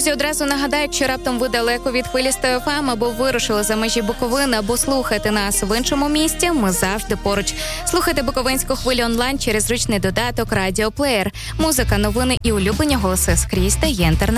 Друзі, одразу нагадаю, що раптом ви далеко від хвилістої ФМ або вирушили за межі Буковини, або слухаєте нас в іншому місті, ми завжди поруч. Слухайте Буковинську хвилю онлайн через зручний додаток «Радіоплеєр». Музика, новини і улюблені голоси скрізь та є інтернет.